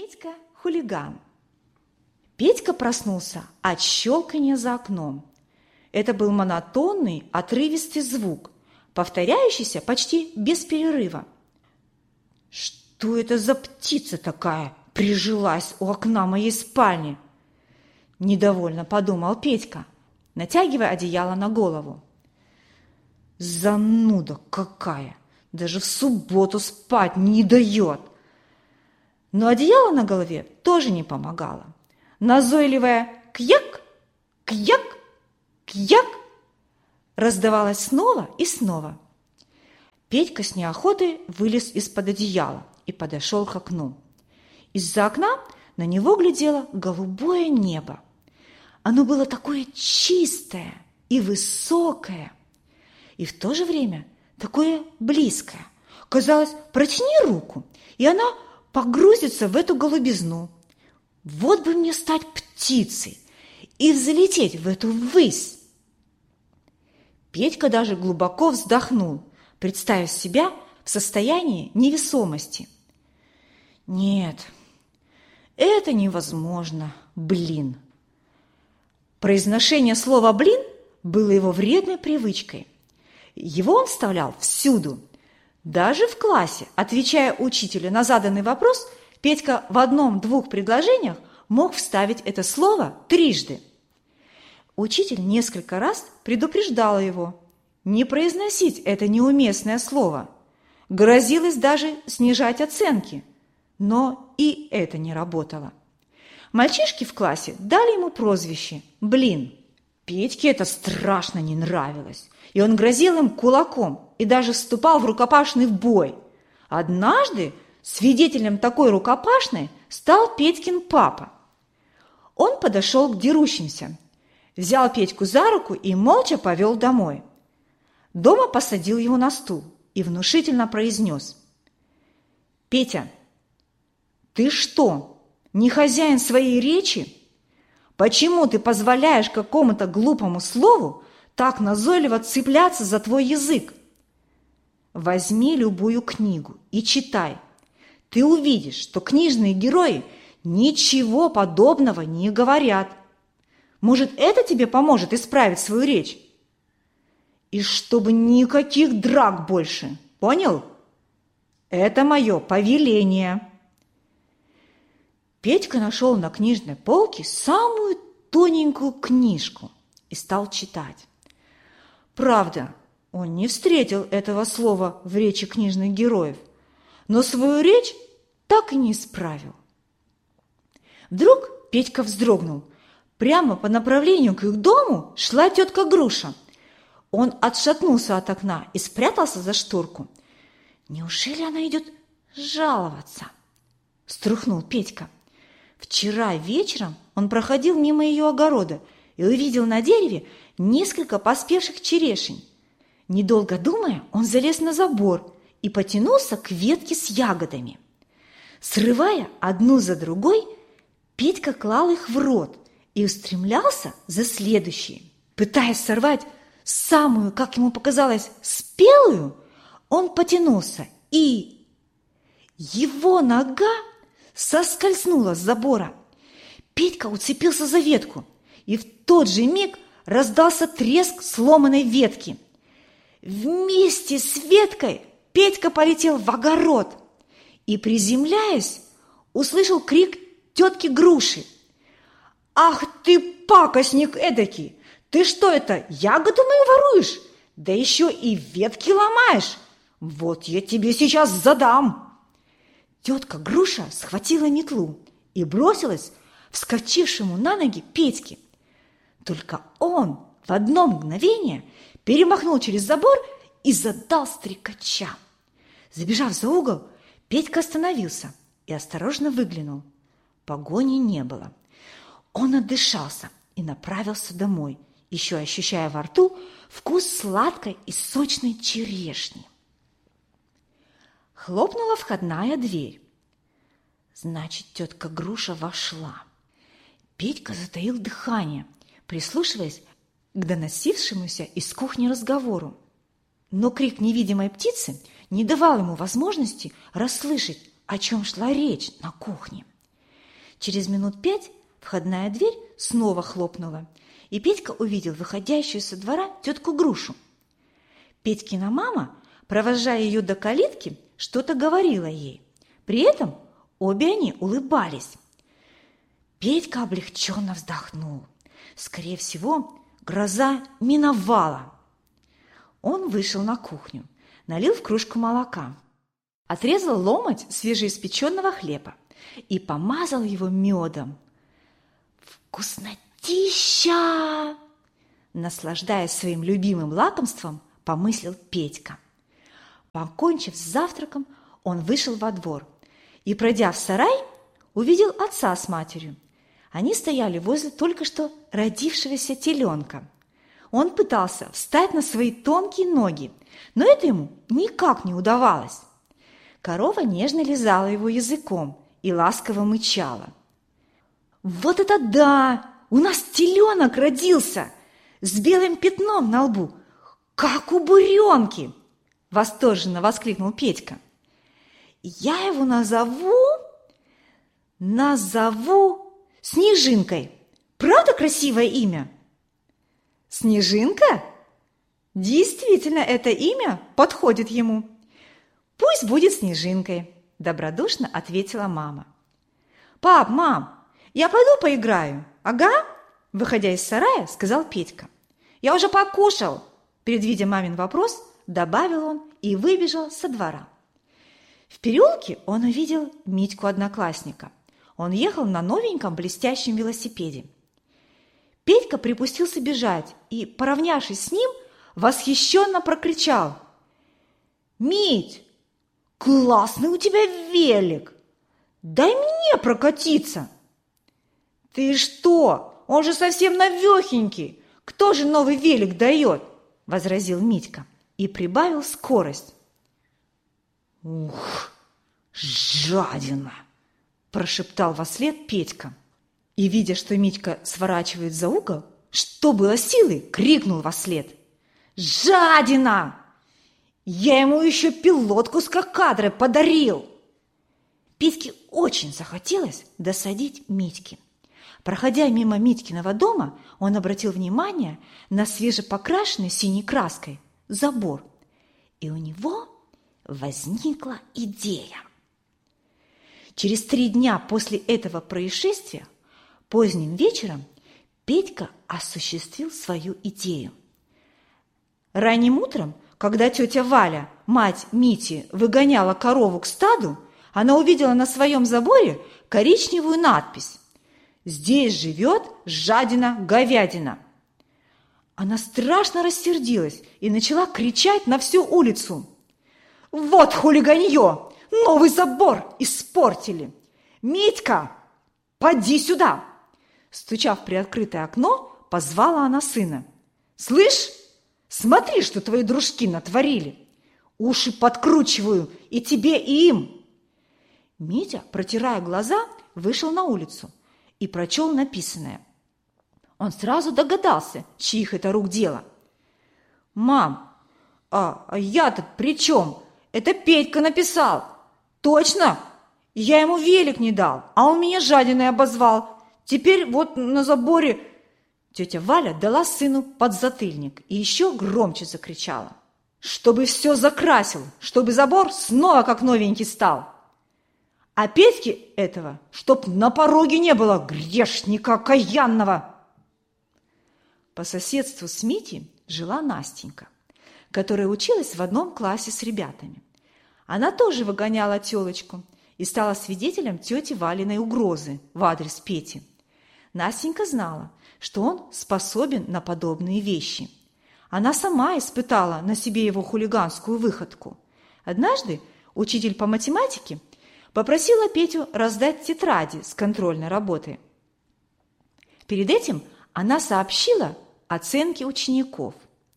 Петька-хулиган. Петька проснулся от щелканья за окном. Это был монотонный, отрывистый звук, повторяющийся почти без перерыва. «Что это за птица такая прижилась у окна моей спальни?» Недовольно подумал Петька, натягивая одеяло на голову. «Зануда какая! Даже в субботу спать не дает!» Но одеяло на голове тоже не помогало. Назойливое «кьяк! Кьяк! Кьяк!» раздавалось снова и снова. Петька с неохотой вылез из-под одеяла и подошел к окну. Из-за окна на него глядело голубое небо. Оно было такое чистое и высокое, и в то же время такое близкое. Казалось, протяни руку, и она погрузится в эту голубизну. Вот бы мне стать птицей и взлететь в эту высь. Петька даже глубоко вздохнул, представив себя в состоянии невесомости. Нет, это невозможно, блин. Произношение слова «блин» было его вредной привычкой. Его он вставлял всюду. Даже в классе, отвечая учителю на заданный вопрос, Петька в одном-двух предложениях мог вставить это слово трижды. Учитель несколько раз предупреждал его не произносить это неуместное слово. Грозилось даже снижать оценки, но и это не работало. Мальчишки в классе дали ему прозвище «Блин». Петьке это страшно не нравилось, и он грозил им кулаком и даже вступал в рукопашный бой. Однажды свидетелем такой рукопашной стал Петькин папа. Он подошел к дерущимся, взял Петьку за руку и молча повел домой. Дома посадил его на стул и внушительно произнес: «Петя, ты что, не хозяин своей речи? Почему ты позволяешь какому-то глупому слову так назойливо цепляться за твой язык? Возьми любую книгу и читай. Ты увидишь, что книжные герои ничего подобного не говорят. Может, это тебе поможет исправить свою речь? И чтобы никаких драк больше, понял? Это мое повеление». Петька нашел на книжной полке самую тоненькую книжку и стал читать. Правда, он не встретил этого слова в речи книжных героев, но свою речь так и не исправил. Вдруг Петька вздрогнул. Прямо по направлению к их дому шла тетка Груша. Он отшатнулся от окна и спрятался за шторку. «Неужели она идет жаловаться?» – струхнул Петька. Вчера вечером он проходил мимо ее огорода и увидел на дереве несколько поспевших черешень. Недолго думая, он залез на забор и потянулся к ветке с ягодами. Срывая одну за другой, Петька клал их в рот и устремлялся за следующей. Пытаясь сорвать самую, как ему показалось, спелую, он потянулся, и его нога соскользнула с забора. Петька уцепился за ветку, и в тот же миг раздался треск сломанной ветки. Вместе с веткой Петька полетел в огород и, приземляясь, услышал крик тетки Груши. «Ах ты, пакостник эдакий! Ты что это, ягоду мою воруешь? Да еще и ветки ломаешь! Вот я тебе сейчас задам!» Тетка Груша схватила метлу и бросилась вскочившему на ноги Петьке. Только он в одно мгновение перемахнул через забор и задал стрекача. Забежав за угол, Петька остановился и осторожно выглянул. Погони не было. Он отдышался и направился домой, еще ощущая во рту вкус сладкой и сочной черешни. Хлопнула входная дверь. Значит, тетка Груша вошла. Петька затаил дыхание, прислушиваясь к доносившемуся из кухни разговору. Но крик невидимой птицы не давал ему возможности расслышать, о чем шла речь на кухне. Через минут 5 входная дверь снова хлопнула, и Петька увидел выходящую со двора тетку Грушу. Петькина мама, провожая ее до калитки, что-то говорила ей. При этом обе они улыбались. Петька облегченно вздохнул. Скорее всего, гроза миновала. Он вышел на кухню, налил в кружку молока, отрезал ломоть свежеиспеченного хлеба и помазал его медом. «Вкуснотища!» Наслаждаясь своим любимым лакомством, помыслил Петька. Покончив с завтраком, он вышел во двор и, пройдя в сарай, увидел отца с матерью. Они стояли возле только что родившегося теленка. Он пытался встать на свои тонкие ноги, но это ему никак не удавалось. Корова нежно лизала его языком и ласково мычала. «Вот это да! У нас теленок родился! С белым пятном на лбу, как у буренки!» – восторженно воскликнул Петька. «Я его назову Снежинкой. Правда красивое имя?» «Снежинка? Действительно, это имя подходит ему. Пусть будет Снежинкой», – добродушно ответила мама. «Пап, мам, я пойду поиграю». «Ага», – выходя из сарая, сказал Петька. «Я уже покушал», – предвидя мамин вопрос, добавил он и выбежал со двора. В переулке он увидел Митьку-одноклассника. Он ехал на новеньком блестящем велосипеде. Петька припустился бежать и, поравнявшись с ним, восхищенно прокричал: «Мить, классный у тебя велик! Дай мне прокатиться!» «Ты что? Он же совсем новехенький! Кто же новый велик дает?» – возразил Митька и прибавил скорость. «Ух, жадина!» – прошептал вослед Петька. И, видя, что Митька сворачивает за угол, что было силы, крикнул вослед: «Жадина! Я ему еще пилотку с кокадрой подарил!» Петьке очень захотелось досадить Митьке. Проходя мимо Митькиного дома, он обратил внимание на свежепокрашенный синей краской забор, и у него возникла идея. Через 3 дня после этого происшествия, поздним вечером, Петька осуществил свою идею. Ранним утром, когда тетя Валя, мать Мити, выгоняла корову к стаду, она увидела на своем заборе коричневую надпись: «Здесь живет жадина-говядина». Она страшно рассердилась и начала кричать на всю улицу: «Вот хулиганье! Новый забор испортили! Митька, поди сюда!» Стуча в приоткрытое окно, позвала она сына. «Слышь, смотри, что твои дружки натворили! Уши подкручиваю и тебе, и им!» Митя, протирая глаза, вышел на улицу и прочел написанное. Он сразу догадался, чьих это рук дело. «Мам, а я-то при чем? Это Петька написал. Точно! Я ему велик не дал, а он меня жадиной обозвал. Теперь вот на заборе...» Тетя Валя дала сыну подзатыльник и еще громче закричала: «Чтобы все закрасил, чтобы забор снова как новенький стал. А Петьки этого, чтоб на пороге не было, грешника окаянного!» По соседству с Митей жила Настенька, которая училась в одном классе с ребятами. Она тоже выгоняла телочку и стала свидетелем тети Валиной угрозы в адрес Пети. Настенька знала, что он способен на подобные вещи. Она сама испытала на себе его хулиганскую выходку. Однажды учитель по математике попросила Петю раздать тетради с контрольной работой. Перед этим она сообщила оценки учеников.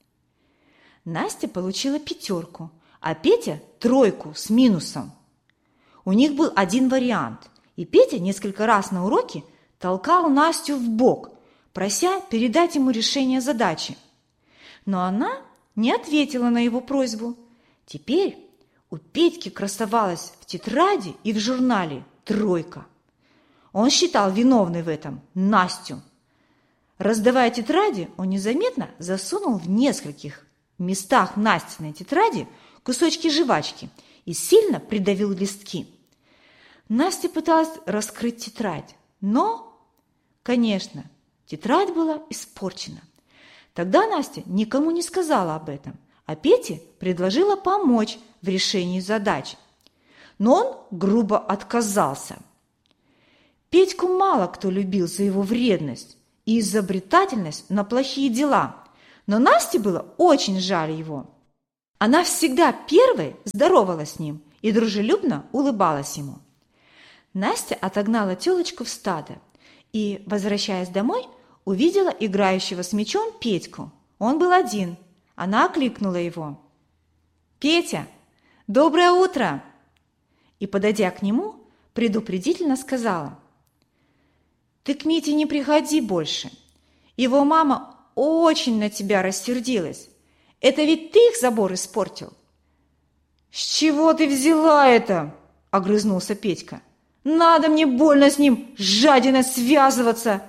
Настя получила 5, а Петя 3 с минусом. У них был один вариант, и Петя несколько раз на уроке толкал Настю в бок, прося передать ему решение задачи. Но она не ответила на его просьбу. Теперь у Петьки красовалась в тетради и в журнале 3. Он считал виновной в этом Настю. Раздавая тетради, он незаметно засунул в нескольких местах Настиной тетради кусочки жвачки и сильно придавил листки. Настя пыталась раскрыть тетрадь, но, конечно, тетрадь была испорчена. Тогда Настя никому не сказала об этом, а Пете предложила помочь в решении задач. Но он грубо отказался. Петьку мало кто любил за его вредность и изобретательность на плохие дела, но Насте было очень жаль его. Она всегда первой здоровалась с ним и дружелюбно улыбалась ему. Настя отогнала телочку в стадо и, возвращаясь домой, увидела играющего с мячом Петьку. Он был один. Она окликнула его. «Петя, доброе утро!» И, подойдя к нему, предупредительно сказала: «Ты к Мите не приходи больше. Его мама очень на тебя рассердилась. Это ведь ты их забор испортил». «С чего ты взяла это?» – огрызнулся Петька. «Надо мне больно с ним, жадина, связываться!»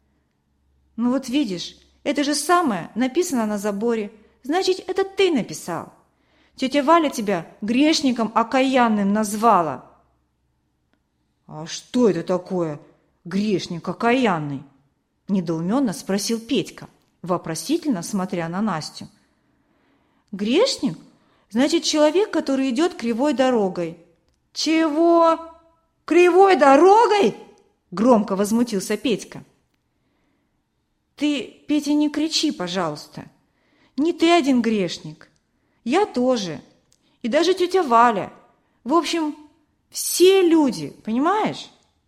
«Ну вот видишь, это же самое написано на заборе. Значит, это ты написал. Тетя Валя тебя грешником окаянным назвала». «А что это такое, грешник окаянный?» – недоуменно спросил Петька, вопросительно смотря на Настю. «Грешник? Значит, человек, который идет кривой дорогой». «Чего? Кривой дорогой?» – громко возмутился Петька. «Ты, Петя, не кричи, пожалуйста. Не ты один грешник. Я тоже. И даже тетя Валя. В общем, все люди, понимаешь?»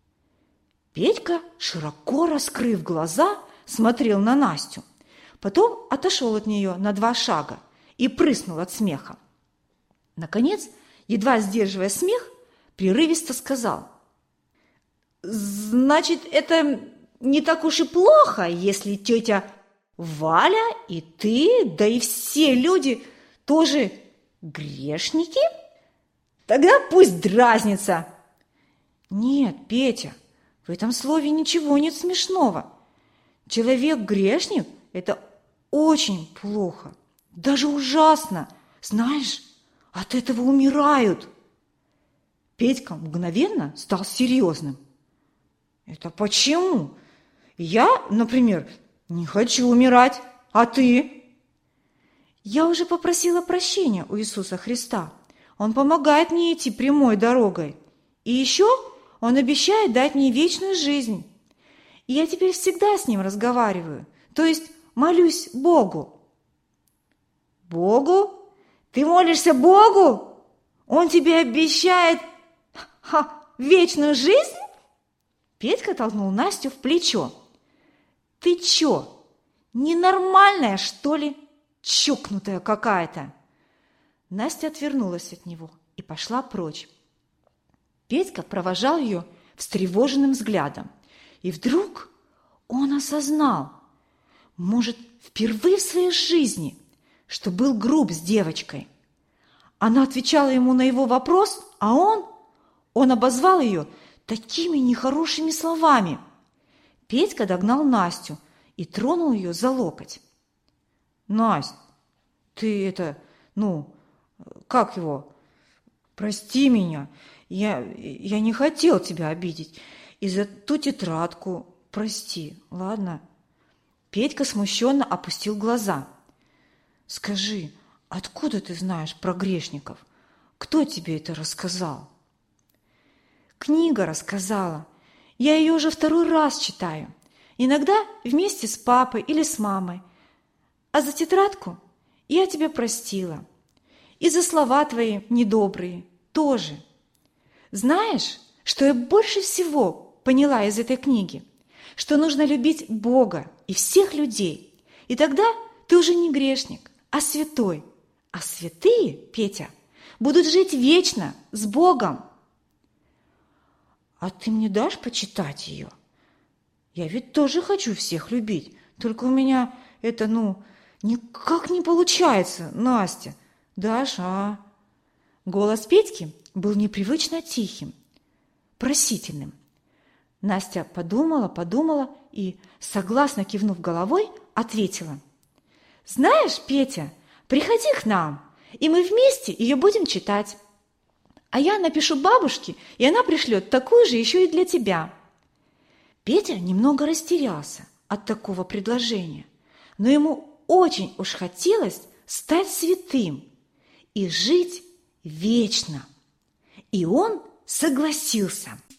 Петька, широко раскрыв глаза, смотрел на Настю. Потом отошел от нее на 2 шага и прыснул от смеха. Наконец, едва сдерживая смех, прерывисто сказал: «Значит, это не так уж и плохо, если тетя Валя и ты, да и все люди тоже грешники? Тогда пусть дразнится». «Нет, Петя, в этом слове ничего нет смешного. Человек-грешник – это очень плохо, даже ужасно. Знаешь, от этого умирают». Петька мгновенно стал серьезным. «Это почему? Я, например, не хочу умирать, а ты?» «Я уже попросила прощения у Иисуса Христа. Он помогает мне идти прямой дорогой. И еще Он обещает дать мне вечную жизнь. И я теперь всегда с Ним разговариваю, то есть молюсь Богу». «Богу? Ты молишься Богу? Он тебе обещает вечную жизнь?» Петька толкнул Настю в плечо. «Ты чё, ненормальная, что ли? Чокнутая какая-то!» Настя отвернулась от него и пошла прочь. Петька провожал ее встревоженным взглядом. И вдруг он осознал, может, впервые в своей жизни, что был груб с девочкой. Она отвечала ему на его вопрос, а он обозвал ее такими нехорошими словами. Петька догнал Настю и тронул ее за локоть. «Насть, ты это, как его? Прости меня, я не хотел тебя обидеть. И за ту тетрадку прости, ладно?» Петька смущенно опустил глаза. «Скажи, откуда ты знаешь про грешников? Кто тебе это рассказал?» «Книга рассказала. Я ее уже 2-й раз читаю. Иногда вместе с папой или с мамой. А за тетрадку я тебя простила. И за слова твои недобрые тоже. Знаешь, что я больше всего поняла из этой книги? Что нужно любить Бога и всех людей. И тогда ты уже не грешник, а святой. А святые, Петя, будут жить вечно с Богом». «А ты мне дашь почитать ее? Я ведь тоже хочу всех любить, только у меня это, никак не получается, Настя. Дашь, а?» Голос Петьки был непривычно тихим, просительным. Настя подумала и, согласно кивнув головой, ответила: «Знаешь, Петя, приходи к нам, и мы вместе ее будем читать. А я напишу бабушке, и она пришлет такую же еще и для тебя». Петя немного растерялся от такого предложения, но ему очень уж хотелось стать святым и жить вечно. И он согласился.